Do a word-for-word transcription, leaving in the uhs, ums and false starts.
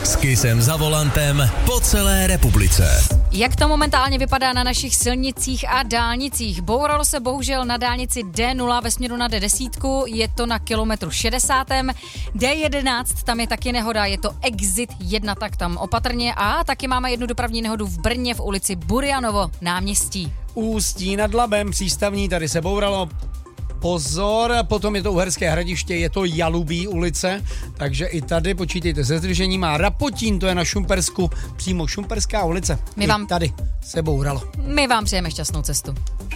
S Kissem za volantem po celé republice. Jak to momentálně vypadá na našich silnicích a dálnicích? Bouralo se bohužel na dálnici D nula ve směru na D deset, je to na kilometru šedesátém. D jedenáct, tam je taky nehoda, je to exit jedna, tak tam opatrně. A taky máme jednu dopravní nehodu v Brně v ulici Burjanovo náměstí. Ústí nad Labem, přístavní, tady se bouralo. Pozor, potom je to Uherské Hradiště, je to Jalubí ulice, takže i tady počítejte se zdržením. A Rapotín, to je na Šumpersku, přímo Šumperská ulice. My I vám, tady se bouralo. My vám přejeme šťastnou cestu.